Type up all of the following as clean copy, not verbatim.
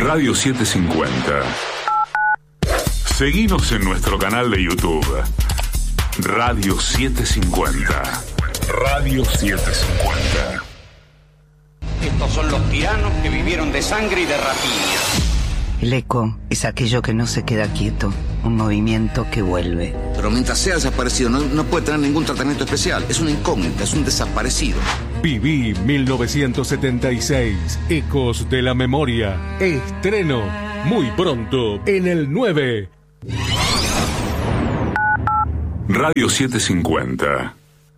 Radio 750. Seguinos en nuestro canal de YouTube. Radio 750. Radio 750. Estos son los tiranos que vivieron de sangre y de rapiña. El eco es aquello que no se queda quieto, un movimiento que vuelve. Pero mientras sea desaparecido no puede tener ningún tratamiento especial. Es una incógnita, es un desaparecido. Viví 1976, Ecos de la Memoria. Estreno muy pronto en el 9. Radio 750.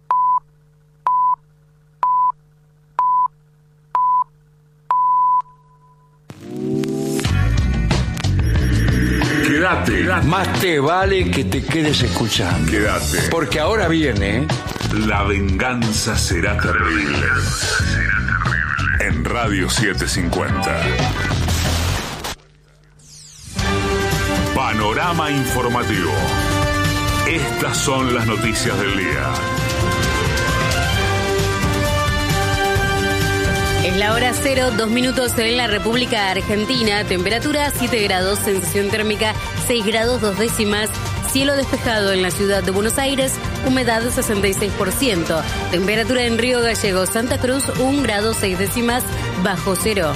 Quédate. Más te vale que te quedes escuchando. Quédate. Porque ahora viene... La venganza será terrible. En Radio 750. Panorama informativo. Estas son las noticias del día. Es la hora 0, 2 minutos en la República Argentina. Temperatura 7 grados, sensación térmica 6 grados 2 décimas. Cielo despejado en la ciudad de Buenos Aires, humedad 66%. Temperatura en Río Gallegos, Santa Cruz, 1 grado 6 décimas bajo cero.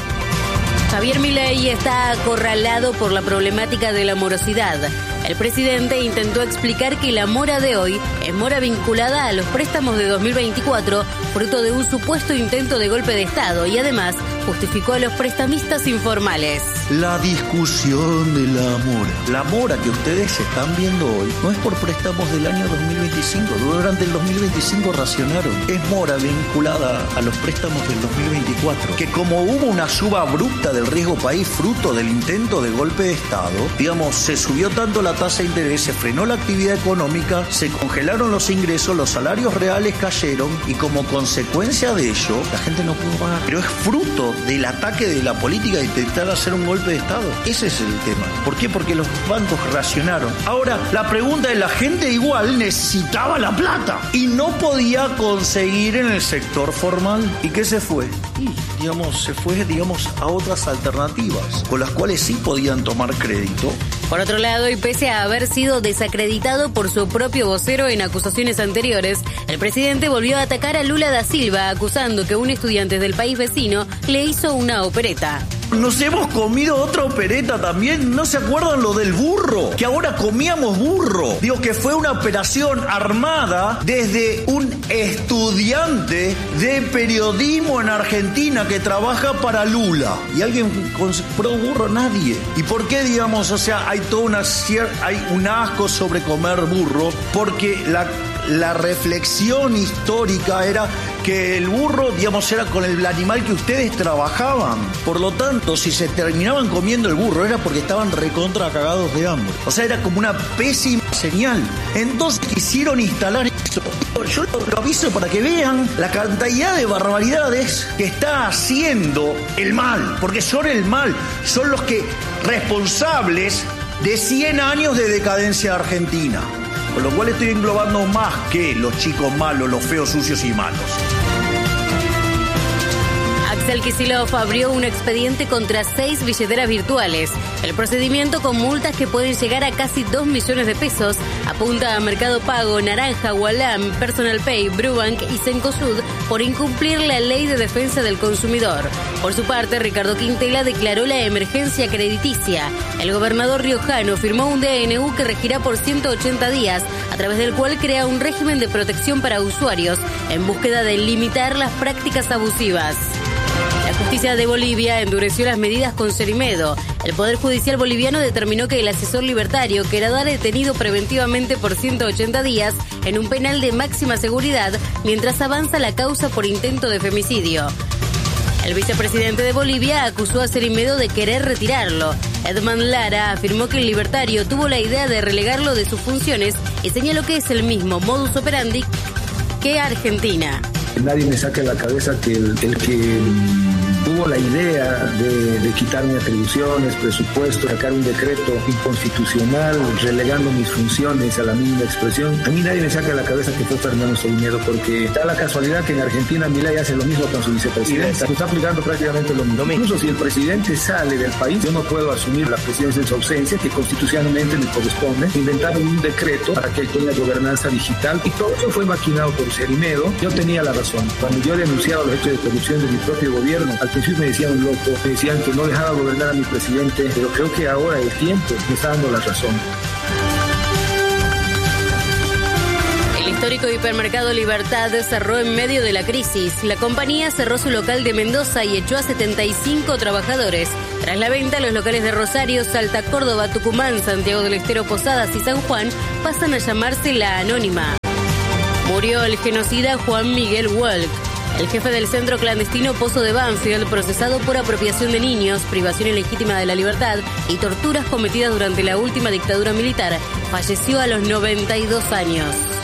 Javier Milei está acorralado por la problemática de la morosidad. El presidente intentó explicar que la mora de hoy es mora vinculada a los préstamos de 2024, fruto de un supuesto intento de golpe de Estado, y además justificó a los prestamistas informales. La discusión de la mora. La mora que ustedes están viendo hoy no es por préstamos del año 2025. Durante el 2025 racionaron. Es mora vinculada a los préstamos del 2024. Que como hubo una suba abrupta del riesgo país fruto del intento de golpe de Estado, digamos, se subió tanto la tasa de interés, se frenó la actividad económica, se congelaron los ingresos, los salarios reales cayeron y como consecuencia de ello, la gente no pudo pagar. Pero es fruto del ataque de la política de intentar hacer un golpe de Estado. Ese es el tema. ¿Por qué? Porque los bancos racionaron. Ahora, la pregunta es, la gente igual necesitaba la plata y no podía conseguir en el sector formal. ¿Y qué se fue? Y, se fue, a otras alternativas, con las cuales sí podían tomar crédito. Por otro lado, y pese a haber sido desacreditado por su propio vocero en acusaciones anteriores, el presidente volvió a atacar a Lula da Silva, acusando que un estudiante del país vecino le hizo una opereta. Nos hemos comido otra opereta también. ¿No se acuerdan lo del burro? Que ahora comíamos burro. Digo que fue una operación armada desde un estudiante de periodismo en Argentina que trabaja para Lula. ¿Y alguien compró burro? Nadie. ¿Y por qué, hay toda hay un asco sobre comer burro? Porque la reflexión histórica era que el burro, era con el animal que ustedes trabajaban. Por lo tanto, si se terminaban comiendo el burro era porque estaban recontra cagados de hambre. Era como una pésima señal. Entonces quisieron instalar eso. Yo lo aviso para que vean la cantidad de barbaridades que está haciendo el mal. Porque son el mal. Son los que responsables de 100 años de decadencia argentina. Con lo cual estoy englobando más que los chicos malos, los feos, sucios y malos. Axel Kicillof abrió un expediente contra 6 billeteras virtuales. El procedimiento, con multas que pueden llegar a casi 2 millones de pesos, apunta a Mercado Pago, Naranja, Walam, Personal Pay, Brubank y Cencosud por incumplir la Ley de Defensa del Consumidor. Por su parte, Ricardo Quintela declaró la emergencia crediticia. El gobernador riojano firmó un DNU que regirá por 180 días, a través del cual crea un régimen de protección para usuarios en búsqueda de limitar las prácticas abusivas. La justicia de Bolivia endureció las medidas con Cerimedo. El Poder Judicial boliviano determinó que el asesor libertario quedará detenido preventivamente por 180 días en un penal de máxima seguridad mientras avanza la causa por intento de femicidio. El vicepresidente de Bolivia acusó a Cerimedo de querer retirarlo. Edman Lara afirmó que el libertario tuvo la idea de relegarlo de sus funciones y señaló que es el mismo modus operandi que Argentina. Nadie me saca de la cabeza que el que tuvo la idea de quitarme atribuciones, presupuesto, sacar un decreto inconstitucional, relegando mis funciones a la mínima expresión. A mí nadie me saca de la cabeza que fue Fernando Solíñido, porque da la casualidad que en Argentina Milei hace lo mismo con su vicepresidenta. Se está aplicando prácticamente lo mismo. Incluso si el presidente sale del país, yo no puedo asumir la presidencia en su ausencia, que constitucionalmente me corresponde. Inventaron un decreto para que haya gobernanza digital y todo eso fue maquinado por Cerimedo. Yo tenía la razón. Cuando yo denunciaba los hechos de corrupción de mi propio gobierno, al principio me decían un loco, me decían que no dejaba gobernar a mi presidente, pero creo que ahora el tiempo me está dando la razón. El histórico hipermercado Libertad cerró en medio de la crisis. La compañía cerró su local de Mendoza y echó a 75 trabajadores. Tras la venta, los locales de Rosario, Salta, Córdoba, Tucumán, Santiago del Estero, Posadas y San Juan pasan a llamarse La Anónima. Murió el genocida Juan Miguel Walk, el jefe del centro clandestino Pozo de Banfield, procesado por apropiación de niños, privación ilegítima de la libertad y torturas cometidas durante la última dictadura militar. Falleció a los 92 años.